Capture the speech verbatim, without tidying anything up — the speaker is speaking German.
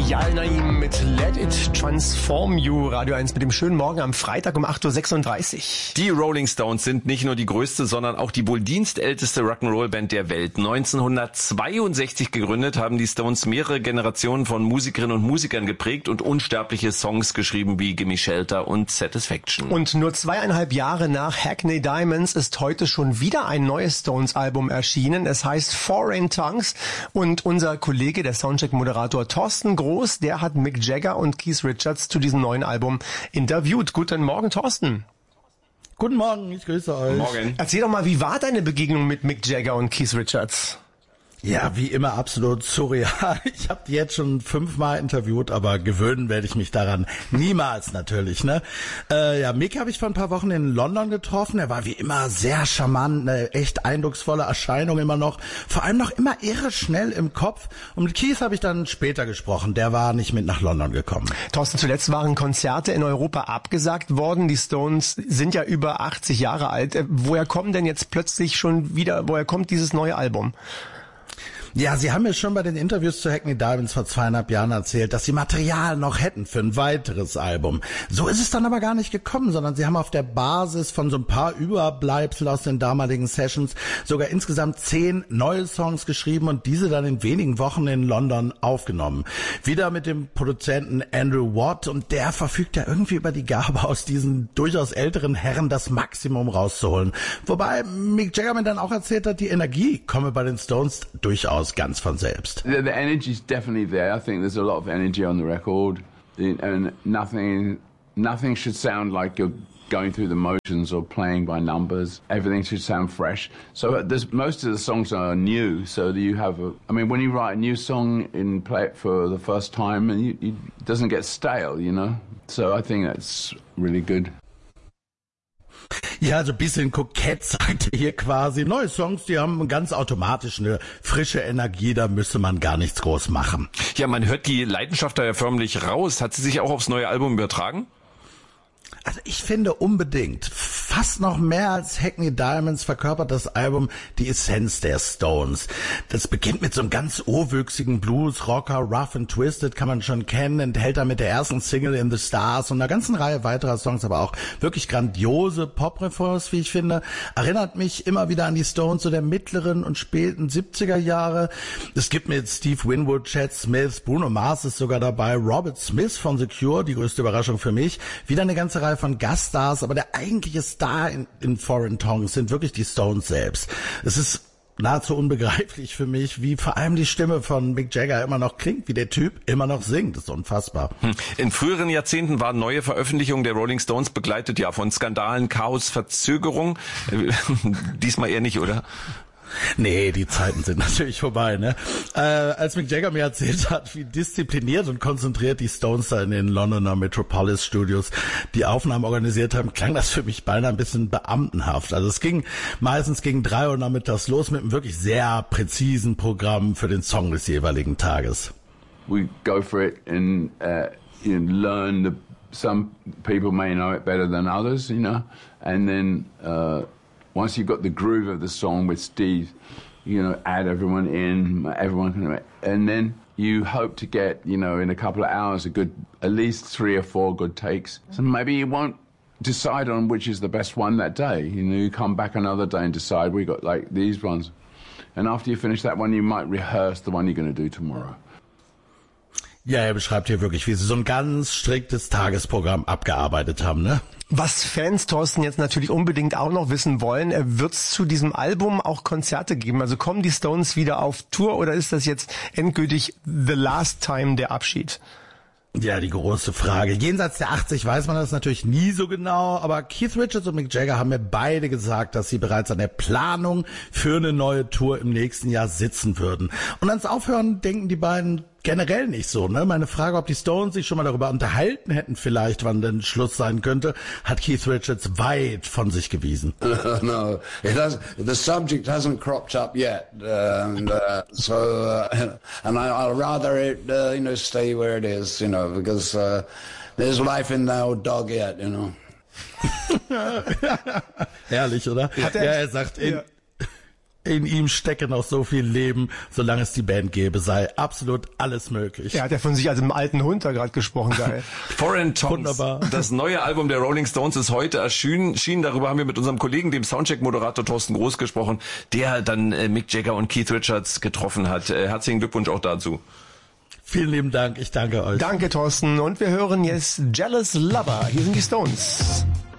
Yal Naim mit Let It Transform You. Radio eins mit dem schönen Morgen am Freitag um acht Uhr sechsunddreißig. Die Rolling Stones sind nicht nur die größte, sondern auch die wohl dienstälteste Rock'n'Roll-Band der Welt. neunzehnhundertzweiundsechzig gegründet, haben die Stones mehrere Generationen von Musikerinnen und Musikern geprägt und unsterbliche Songs geschrieben wie Gimme Shelter und Satisfaction. Und nur zweieinhalb Jahre nach Hackney Diamonds ist heute schon wieder ein neues Stones-Album erschienen. Es heißt Foreign Tongues und unser Kollege, der Soundcheck-Moderator Thorsten Groß, der hat Mick Jagger und Keith Richards zu diesem neuen Album interviewt. Guten Morgen, Thorsten. Guten Morgen, ich grüße euch. Morgen. Erzähl doch mal, wie war deine Begegnung mit Mick Jagger und Keith Richards? Ja, wie immer absolut surreal. Ich habe die jetzt schon fünfmal interviewt, aber gewöhnen werde ich mich daran niemals natürlich. Ne? Äh, ja, Mick habe ich vor ein paar Wochen in London getroffen. Er war wie immer sehr charmant, eine echt eindrucksvolle Erscheinung immer noch. Vor allem noch immer irre schnell im Kopf. Und mit Keith habe ich dann später gesprochen. Der war nicht mit nach London gekommen. Thorsten, zuletzt waren Konzerte in Europa abgesagt worden. Die Stones sind ja über achtzig Jahre alt. Äh, woher kommen denn jetzt plötzlich schon wieder, woher kommt dieses neue Album? Ja, Sie haben mir schon bei den Interviews zu Hackney Diamonds vor zweieinhalb Jahren erzählt, dass Sie Material noch hätten für ein weiteres Album. So ist es dann aber gar nicht gekommen, sondern Sie haben auf der Basis von so ein paar Überbleibsel aus den damaligen Sessions sogar insgesamt zehn neue Songs geschrieben und diese dann in wenigen Wochen in London aufgenommen. Wieder mit dem Produzenten Andrew Watt, und der verfügt ja irgendwie über die Gabe, aus diesen durchaus älteren Herren das Maximum rauszuholen. Wobei Mick Jagger mir dann auch erzählt hat, die Energie komme bei den Stones durchaus ganz von selbst. The, the energy is definitely there. I think there's a lot of energy on the record, and nothing, nothing should sound like you're going through the motions or playing by numbers. Everything should sound fresh. So there's, most of the songs are new. So you have, a, I mean, when you write a new song and play it for the first time, and you, you, it doesn't get stale, you know. So I think that's really good. Ja, also ein bisschen kokett, sagt er hier quasi. Neue Songs, die haben ganz automatisch eine frische Energie, da müsste man gar nichts groß machen. Ja, man hört die Leidenschaft da ja förmlich raus. Hat sie sich auch aufs neue Album übertragen? Also ich finde unbedingt, fast noch mehr als Hackney Diamonds verkörpert das Album die Essenz der Stones. Das beginnt mit so einem ganz urwüchsigen Blues-Rocker, Rough and Twisted, kann man schon kennen, enthält damit der ersten Single In the Stars und einer ganzen Reihe weiterer Songs, aber auch wirklich grandiose Pop-Refrains, wie ich finde. Erinnert mich immer wieder an die Stones so der mittleren und späten siebziger Jahre. Es gibt mit Steve Winwood, Chad Smith, Bruno Mars ist sogar dabei, Robert Smith von The Cure, die größte Überraschung für mich, wieder eine ganze Reihe von Gaststars, aber der eigentliche Star in, in Foreign Tongues sind wirklich die Stones selbst. Es ist nahezu unbegreiflich für mich, wie vor allem die Stimme von Mick Jagger immer noch klingt, wie der Typ immer noch singt. Das ist unfassbar. In früheren Jahrzehnten waren neue Veröffentlichungen der Rolling Stones begleitet ja von Skandalen, Chaos, Verzögerung. Diesmal eher nicht, oder? Nee, die Zeiten sind natürlich vorbei, ne? Äh, als Mick Jagger mir erzählt hat, wie diszipliniert und konzentriert die Stones da in den Londoner Metropolis Studios die Aufnahmen organisiert haben, klang das für mich beinahe ein bisschen beamtenhaft. Also es ging meistens gegen drei Uhr nachmittags los mit einem wirklich sehr präzisen Programm für den Song des jeweiligen Tages. We go for it and uh, you know, learn the, some people may know it better than others, you know, and then uh, once you've got the groove of the song with Steve, you know, add everyone in, everyone can, and then you hope to get, you know, in a couple of hours, a good, at least three or four good takes. So maybe you won't decide on which is the best one that day. You know, you come back another day and decide we got like these ones. And after you finish that one, you might rehearse the one you're going to do tomorrow. Ja, er beschreibt hier wirklich, wie sie so ein ganz striktes Tagesprogramm abgearbeitet haben, ne? Was Fans, Thorsten, jetzt natürlich unbedingt auch noch wissen wollen, wird es zu diesem Album auch Konzerte geben? Also kommen die Stones wieder auf Tour oder ist das jetzt endgültig the last time der Abschied? Ja, die große Frage. Jenseits der achtzig weiß man das natürlich nie so genau, aber Keith Richards und Mick Jagger haben mir beide gesagt, dass sie bereits an der Planung für eine neue Tour im nächsten Jahr sitzen würden. Und ans Aufhören denken die beiden generell nicht so, ne? Meine Frage, ob die Stones sich schon mal darüber unterhalten hätten vielleicht, wann denn Schluss sein könnte, hat Keith Richards weit von sich gewiesen. No, it has, the subject hasn't cropped up yet, uh, and uh, so uh, and I, I'll rather it, uh, you know, stay where it is, you know, because uh, there's life in the old dog yet, you know. Herrlich, oder? Hat er, ja, er sagt, in, ja. in ihm stecke noch so viel Leben, solange es die Band gäbe, sei absolut alles möglich. Er hat ja von sich als einem alten Hund da gerade gesprochen, geil. Foreign Tongues. Wunderbar. Das neue Album der Rolling Stones ist heute erschienen. Darüber haben wir mit unserem Kollegen, dem Soundcheck-Moderator Thorsten Groß, gesprochen, der dann äh, Mick Jagger und Keith Richards getroffen hat. Äh, herzlichen Glückwunsch auch dazu. Vielen lieben Dank, ich danke euch. Danke, Thorsten. Und wir hören jetzt Jealous Lover. Hier sind die Stones.